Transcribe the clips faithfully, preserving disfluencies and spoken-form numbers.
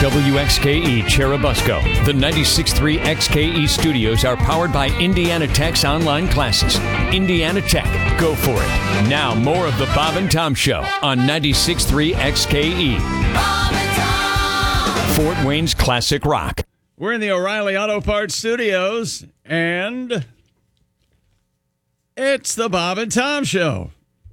W X K E Cherubusco. The ninety-six point three X K E studios are powered by Indiana Tech's online classes. Indiana Tech, go for it. Now, more of the Bob and Tom Show on ninety-six point three X K E. Bob and Tom. Fort Wayne's classic rock. We're in the O'Reilly Auto Parts studios, and it's the Bob and Tom Show.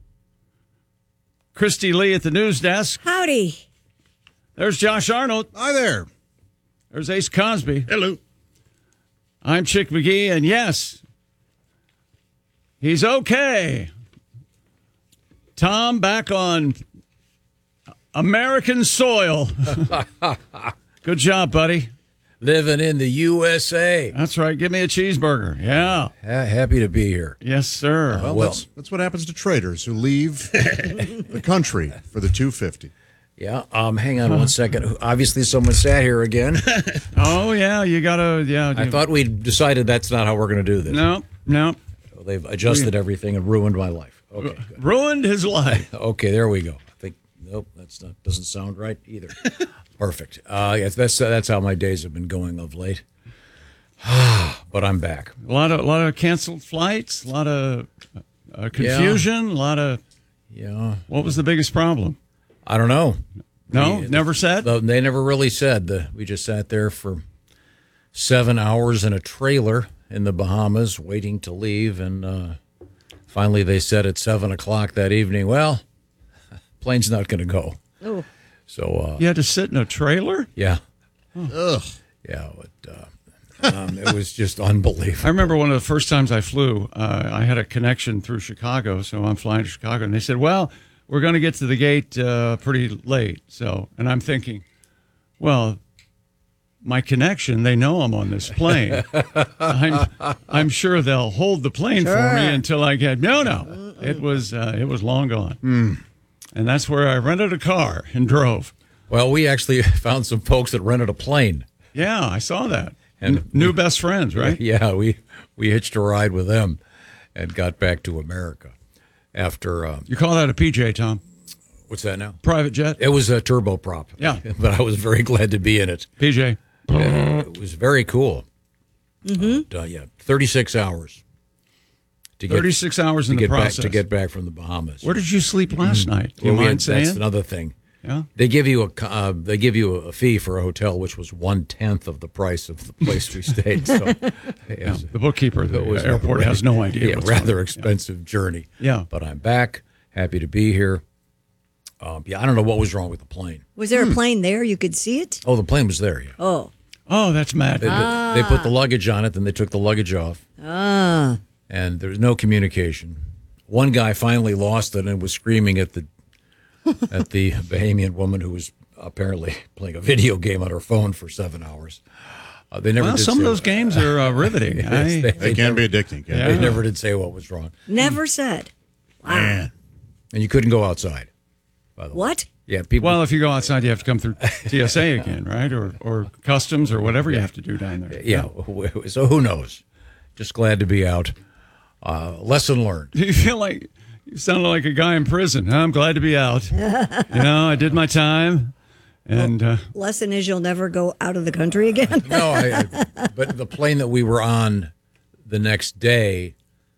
Christy Lee at the news desk. Howdy. There's Josh Arnold. Hi there. There's Ace Cosby. Hello. I'm Chick McGee, and yes, he's okay. Tom back on American soil. Good job, buddy. Living in the U S A. That's right. Give me a cheeseburger. Yeah. Ha- happy to be here. Yes, sir. Well, well, that's, that's what happens to traders who leave the country for the two fifty. Yeah. Um. Hang on one second. Obviously, someone sat here again. Oh, yeah. You got to, yeah. I thought we decided that's not how we're going to do this. No, no. So they've adjusted everything and ruined my life. Okay. Good. Ruined his life. Okay. There we go. I think. Nope. That's not. Doesn't sound right either. Perfect. Uh, yes, that's that's how my days have been going of late. But I'm back. A lot of a lot of canceled flights. A lot of uh, confusion. Yeah. A lot of. Yeah. What was the biggest problem? I don't know. No, we, never said. The, they never really said. The, we just sat there for seven hours in a trailer in the Bahamas, waiting to leave, and uh, finally they said at seven o'clock that evening, "Well, plane's not going to go." Oh. So uh, You had to sit in a trailer? yeah, Ugh. yeah. But, uh, um, it was just unbelievable. I remember one of the first times I flew, uh, I had a connection through Chicago, so I'm flying to Chicago, and they said, well, we're going to get to the gate uh, pretty late. So, and I'm thinking, well, my connection, they know I'm on this plane. I'm, I'm sure they'll hold the plane Sure. for me until I get, no, no. It was, uh, it was long gone. Mm. And that's where I rented a car and drove. Well, we actually found some folks that rented a plane. Yeah, I saw that. And N- new best friends, right? Yeah, we we hitched a ride with them and got back to America after. Uh, You call that a P J, Tom? what's that now? Private jet? It was a turboprop. Yeah. But I was very glad to be in it. P J. Yeah, it was very cool. Mm-hmm. Uh, yeah, thirty-six hours. To get, thirty-six hours in to the get back process. to get back from the Bahamas. Where did you sleep last night? Do you Well, we mind had- that's saying? another thing. Yeah. They give you a uh, they give you a fee for a hotel, which was one tenth of the price of the place we stayed. So it Yeah, was- the bookkeeper at the it was airport rather- has no idea. Yeah, what's rather going on. expensive journey. Yeah. But I'm back. Happy to be here. Um, yeah, I don't know what was wrong with the plane. Was there a plane there? You could see it? Oh, the plane was there. Yeah. Oh. Oh, that's mad. They, they put the luggage on it, then they took the luggage off, Ah. and there was no communication. One guy finally lost it and was screaming at the at the Bahamian woman who was apparently playing a video game on her phone for seven hours. Uh, they never. Well, did some say of those what- games are uh, riveting. Yes, I- they, They they can never, be addicting. Can't Yeah. They never did say what was wrong, Never said. Wow. Man. and you couldn't go outside. By the way, What? yeah, people. well, if you go outside, you have to come through T S A again, right? Or or customs or whatever you have to do down there. yeah. So who knows? Just glad to be out. Uh, lesson learned. Do you feel like you sound like a guy in prison? Huh? I'm glad to be out. You know, I did my time, and uh, Lesson is you'll never go out of the country again. No, I, I, but the plane that we were on the next day,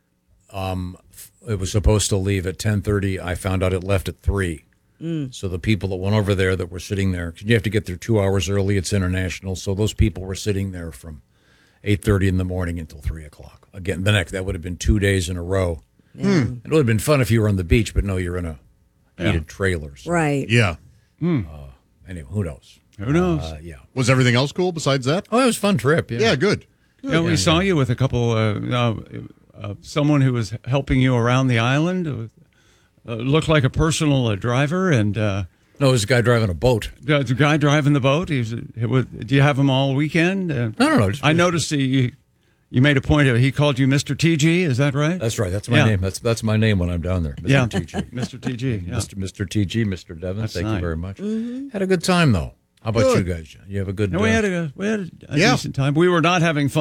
um, it was supposed to leave at ten thirty. I found out it left at three. Mm. So the people that went over there that were sitting there, 'cause you have to get there two hours early. It's international. So those people were sitting there from eight thirty in the morning until three o'clock. Again, the next, that would have been two days in a row. Mm. It would have been fun if you were on the beach, but no, you're in a heated trailer. So, Right. Yeah. anyway, who knows? who knows? Uh, yeah. Was everything else cool besides that? Oh, it was a fun trip. Yeah. Yeah, good. yeah, we saw you with a couple. Uh, uh, uh, someone who was helping you around the island. Uh, looked like a personal uh, driver, and uh, No, it was a guy driving a boat. the the guy driving the boat. He's. It was, do you have him all weekend? Uh, No, no, no. Just, I noticed he. You made a point of. He called you Mister T G. Is that right? That's right. That's my Yeah. name. That's that's my name when I'm down there. Mister Yeah, T G. Mister T G. Yeah. Mister Mister T G. Mister Devon. That's Thank nice. you very much. Had a good time though. How about Good. you guys? You have a good. And we uh, had a we had a Yeah. decent time. We were not having fun.